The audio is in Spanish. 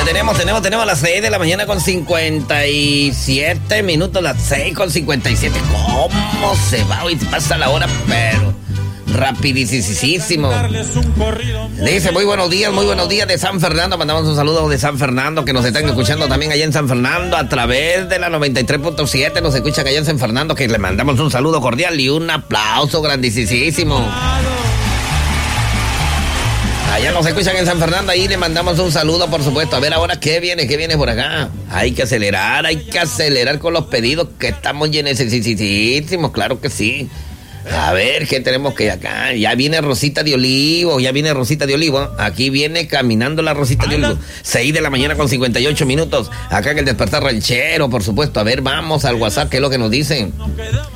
Tenemos las 6 de la mañana con 57 minutos, las 6 con 57. ¿Cómo se va? Hoy pasa la hora, pero rapidísimo. Dice, muy buenos días de San Fernando. Mandamos un saludo de San Fernando, que nos están escuchando también allá en San Fernando a través de la 93.7. Nos escuchan allá en San Fernando, que le mandamos un saludo cordial y un aplauso grandísimo. Allá nos escuchan en San Fernando, ahí le mandamos un saludo, por supuesto. A ver ahora qué viene por acá. Hay que acelerar con los pedidos, que estamos llenísimos, claro que sí. A ver, ¿qué tenemos que acá? Ya viene Rosita de Olivo. Aquí viene caminando la Rosita de Olivo. 6 de la mañana con 58 minutos. Acá en el Despertar Ranchero, por supuesto. A ver, vamos al WhatsApp, ¿qué es lo que nos dicen?